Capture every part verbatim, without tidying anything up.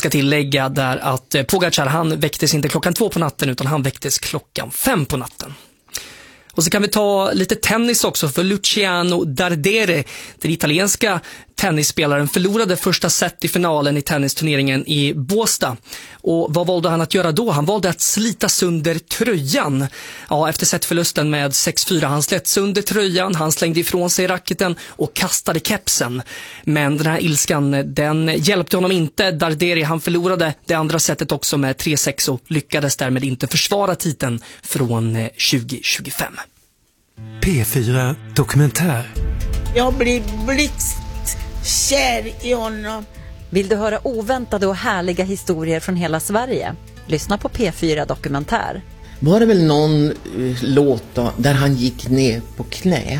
ska tillägga där att Pogacar, han väcktes inte klockan två på natten utan han väcktes klockan fem på natten. Och så kan vi ta lite tennis också, för Luciano Dardere, den italienska tennisspelaren, förlorade första set i finalen i tennisturneringen i Båstad. Och vad valde han att göra då? Han valde att slita sönder tröjan. Ja, efter setförlusten med sex fyra, han slet sönder tröjan, han slängde ifrån sig racketen och kastade kepsen. Men den här ilskan, den hjälpte honom inte. Dardere, han förlorade det andra setet också med tre sex och lyckades därmed inte försvara titeln från tjugo tjugofem. P fyra Dokumentär. Jag blir blixtkär i honom. Vill du höra oväntade och härliga historier från hela Sverige? Lyssna på P fyra Dokumentär. Var det väl någon uh, låt då, där han gick ner på knä?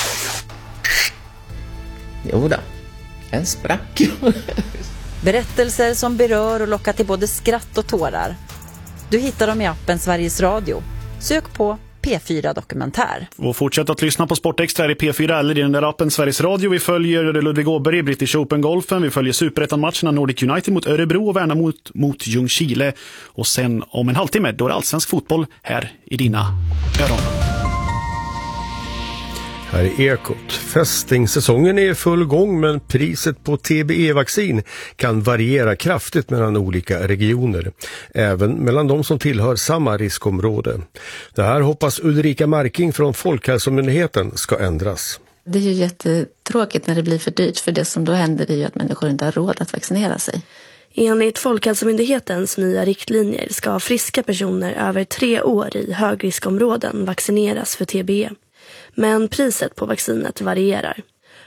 Jo då, en sprack. Berättelser som berör och lockar till både skratt och tårar. Du hittar dem i appen Sveriges Radio. Sök på P fyra Dokumentär. Och fortsätt att lyssna på Sportextra i P fyra eller i den där appen Sveriges Radio. Vi följer Ludvig Åberg i British Open-golfen. Vi följer Superettan-matcherna Nordic United mot Örebro och Värnamo mot, mot Ljungskile. Och sen om en halvtimme då är det allsvensk fotboll här i dina öron. Här är Ekot. Fästingsäsongen är i full gång, men priset på T B E-vaccin kan variera kraftigt mellan olika regioner. Även mellan de som tillhör samma riskområde. Det här hoppas Ulrika Marking från Folkhälsomyndigheten ska ändras. Det är ju jättetråkigt när det blir för dyrt, för det som då händer är ju att människor inte har råd att vaccinera sig. Enligt Folkhälsomyndighetens nya riktlinjer ska friska personer över tre år i högriskområden vaccineras för T B E. Men priset på vaccinet varierar.